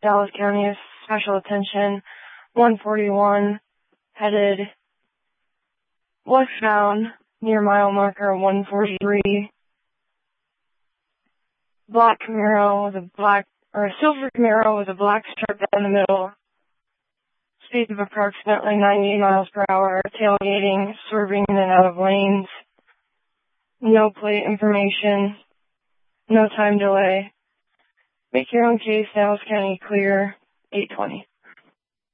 Dallas County Special Attention 141, headed westbound near mile marker 143. Black Camaro with a silver Camaro with a black stripe down the middle. Speed of approximately 90 miles per hour, tailgating, swerving in and out of lanes. No plate information. No time delay. Make your own case, Dallas County clear, 820.